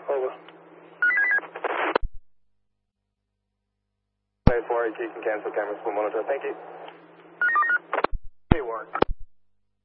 Over. 4, you can cancel camera school monitor. Thank you. Hey, Warren.